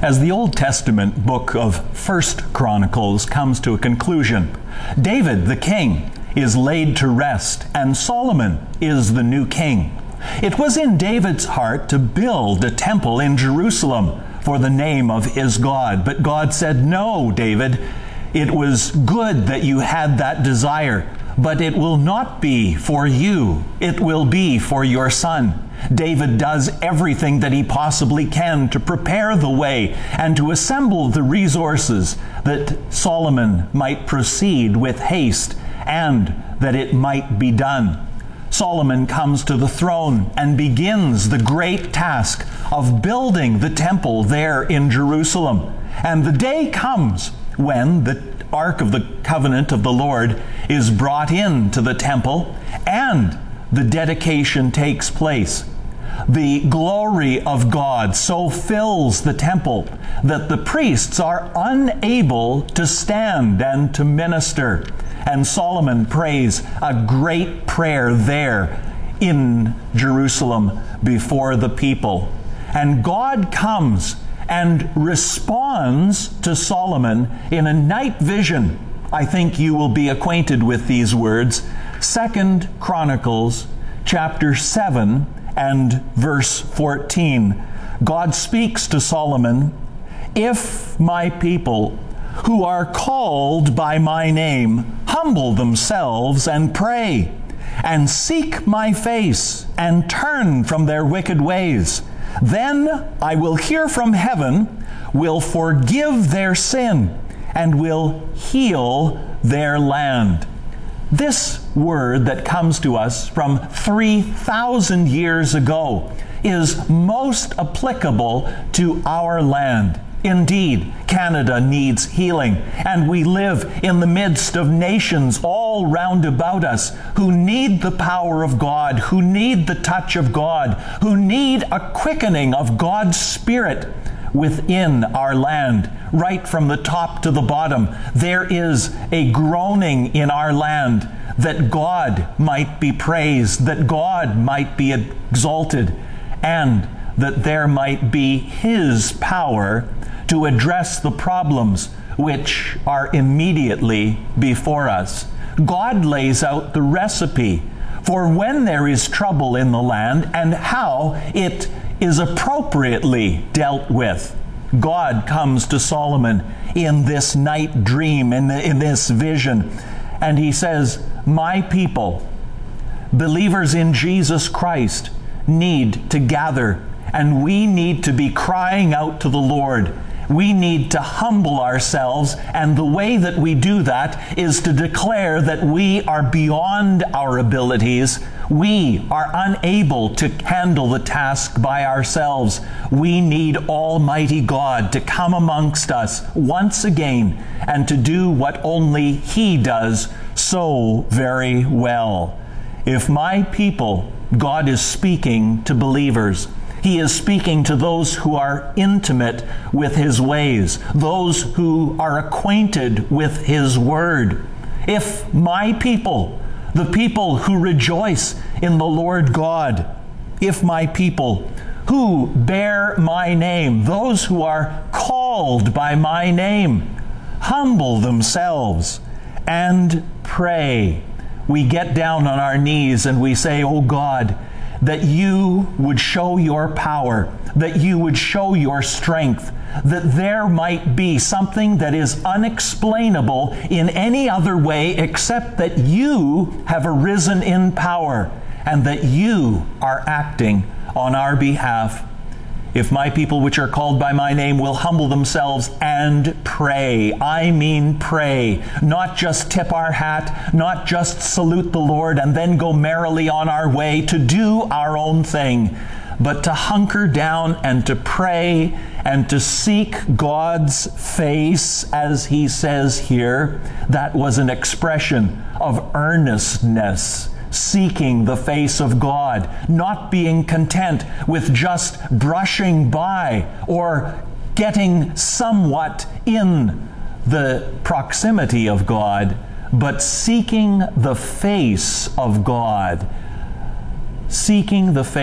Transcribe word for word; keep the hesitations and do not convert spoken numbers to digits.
As the Old Testament book of First Chronicles comes to a conclusion, David the king is laid to rest, and Solomon is the new king. It was in David's heart to build a temple in Jerusalem for the name of his God. But God said, "No, David, it was good that you had that desire, but it will not be for you. It will be for your son." David does everything that he possibly can to prepare the way and to assemble the resources that Solomon might proceed with haste and that it might be done. Solomon comes to the throne and begins the great task of building the temple there in Jerusalem. And the day comes when the Ark of the Covenant of the Lord is brought into the temple and the dedication takes place. The glory of God so fills the temple that the priests are unable to stand and to minister. And Solomon prays a great prayer there in Jerusalem before the people. And God comes and responds to Solomon in a night vision. I think you will be acquainted with these words. Second Chronicles chapter seven and verse fourteen. God speaks to Solomon, "If my people who are called by my name humble themselves and pray, and seek my face, and turn from their wicked ways, then I will hear from heaven, will forgive their sin, and will heal their land." This word that comes to us from three thousand years ago is most applicable to our land. Indeed, Canada needs healing, and we live in the midst of nations all round about us who need the power of God, who need the touch of God, who need a quickening of God's Spirit within our land. Right from the top to the bottom, there is a groaning in our land that God might be praised, that God might be exalted, and that there might be His power to address the problems which are immediately before us. God lays out the recipe for when there is trouble in the land and how it is appropriately dealt with. God comes to Solomon in this night dream, in, the, in this vision, and he says, "My people, believers in Jesus Christ, need to gather, and we need to be crying out to the Lord. We need to humble ourselves, and the way that we do that is to declare that we are beyond our abilities. We are unable to handle the task by ourselves. We need Almighty God to come amongst us once again and to do what only He does so very well." If my people, God is speaking to believers. He is speaking to those who are intimate with His ways, those who are acquainted with His Word. If my people, the people who rejoice in the Lord God, if my people who bear my name, those who are called by my name, humble themselves and pray. We get down on our knees and we say, "Oh God, that you would show your power, that you would show your strength, that there might be something that is unexplainable in any other way except that you have arisen in power and that you are acting on our behalf. If my people which are called by my name will humble themselves and pray," I mean pray, not just tip our hat, not just salute the Lord and then go merrily on our way to do our own thing, but to hunker down and to pray and to seek God's face, as he says here. That was an expression of earnestness. Seeking the face of God, not being content with just brushing by or getting somewhat in the proximity of God, but seeking the face of God. Seeking the face